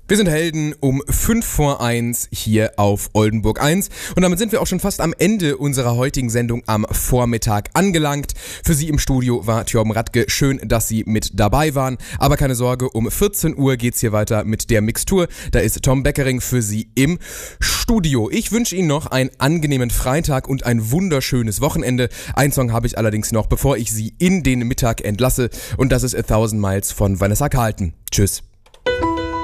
Wir sind Helden um 5:05 hier auf Oldenburg 1 und damit sind wir auch schon fast am Ende unserer heutigen Sendung am Vormittag angelangt. Für Sie im Studio war Thjörben Radke. Schön, dass Sie mit dabei waren, aber keine Sorge, um 14 Uhr geht's hier weiter mit der Mixtur. Da ist Tom Beckering für Sie im Studio. Ich wünsche Ihnen noch einen angenehmen Freitag und ein wunderschönes Wochenende. Einen Song habe ich allerdings noch, bevor ich Sie in den Mittag entlasse, und das ist A Thousand Miles von Vanessa Carlton. Tschüss.